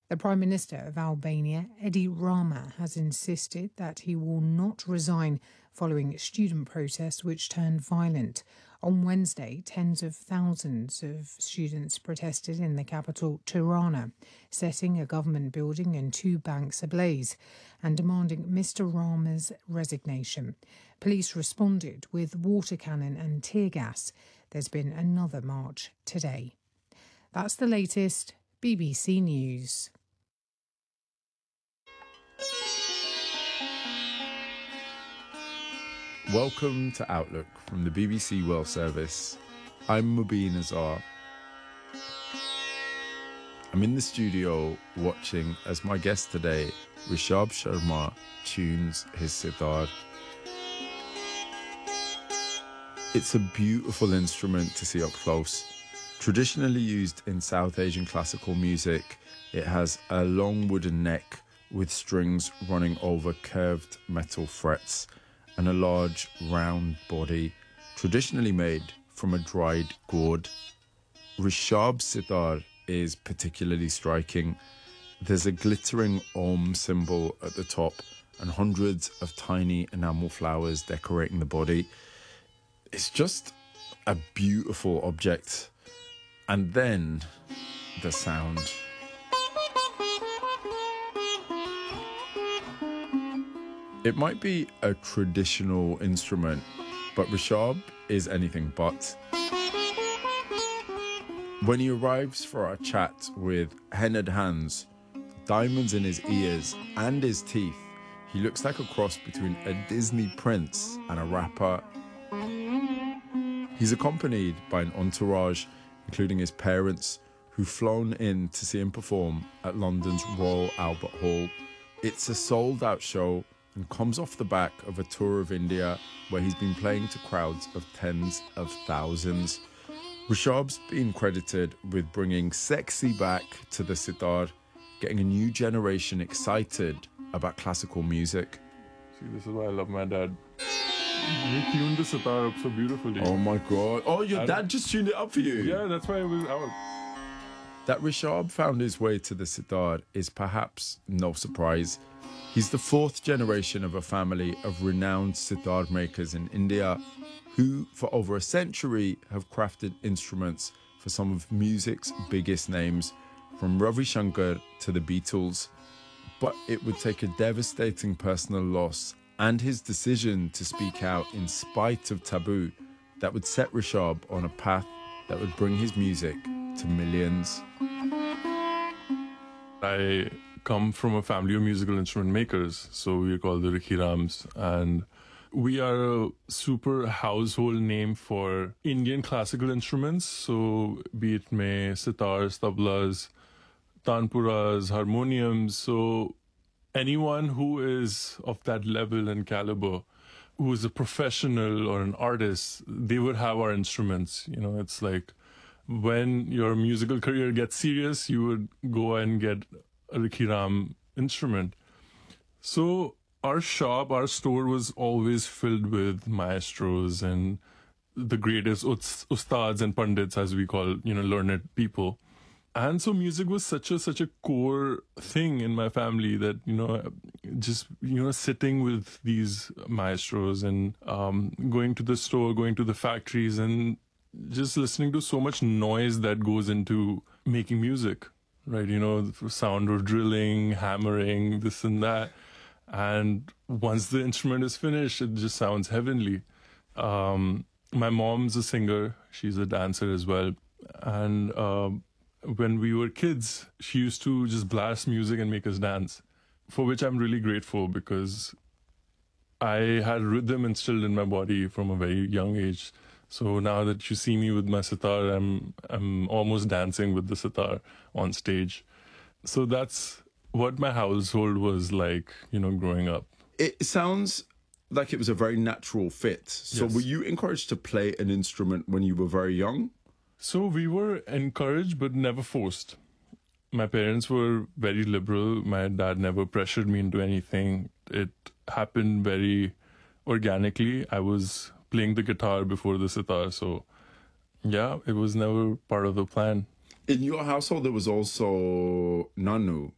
The Prime Minister of Albania, Edi Rama, has insisted that he will not resign following student protests which turned violent. On Wednesday, tens of thousands of students protested in the capital, Tirana, setting a government building and two banks ablaze and demanding Mr. Rama's resignation. Police responded with water cannon and tear gas. There's been another march today. That's the latest. BBC News. Welcome to Outlook from the BBC World Service. I'm Mubin Azar. I'm in the studio watching as my guest today, Rishab Sharma, tunes his sitar. It's a beautiful instrument to see up close. Traditionally used in South Asian classical music, it has a long wooden neck with strings running over curved metal frets and a large round body, traditionally made from a dried gourd. Rishab's sitar is particularly striking. There's a glittering Om symbol at the top and hundreds of tiny enamel flowers decorating the body. It's just a beautiful object. And then the sound. It might be a traditional instrument, but Rishab is anything but. When he arrives for our chat with hennaed hands, diamonds in his ears and his teeth, he looks like a cross between a Disney prince and a rapper. He's accompanied by an entourage, including his parents, who've flown in to see him perform at London's Royal Albert Hall. It's a sold-out show and comes off the back of a tour of India where he's been playing to crowds of tens of thousands. Rishab's been credited with bringing sexy back to the sitar, getting a new generation excited about classical music. See, this is why I love my dad. He tuned the sitar up so beautifully. Oh my God. Oh, your dad just tuned it up for you? Yeah, that's why it was out. That Rishab found his way to the sitar is perhaps no surprise. He's the fourth generation of a family of renowned sitar makers in India who, for over a century, have crafted instruments for some of music's biggest names, from Ravi Shankar to the Beatles. But it would take a devastating personal loss and his decision to speak out in spite of taboo that would set Rishab on a path that would bring his music to millions. I come from a family of musical instrument makers, so we are called the Rikhi Rams, and we are a super household name for Indian classical instruments, so be it sitars, tablas, tanpuras, harmoniums, so anyone who is of that level and caliber, who is a professional or an artist, they would have our instruments. You know, it's like when your musical career gets serious, you would go and get a Rikhi Ram instrument. So our shop, our store was always filled with maestros and the greatest ustads and pandits, as we call, learned people. And so music was such a core thing in my family that, just, sitting with these maestros and going to the store, going to the factories and just listening to so much noise that goes into making music, right? The sound of drilling, hammering, this and that. And once the instrument is finished, it just sounds heavenly. My mom's a singer. She's a dancer as well. And when we were kids, she used to just blast music and make us dance, for which I'm really grateful because I had rhythm instilled in my body from a very young age. So now that you see me with my sitar, I'm almost dancing with the sitar on stage. So that's what my household was like, growing up. It sounds like it was a very natural fit. So Yes. Were you encouraged to play an instrument when you were very young? So we were encouraged but never forced. My parents were very liberal. My dad never pressured me into anything. It happened very organically. I was playing the guitar before the sitar, so yeah, it was never part of the plan. In your household, there was also Nanu.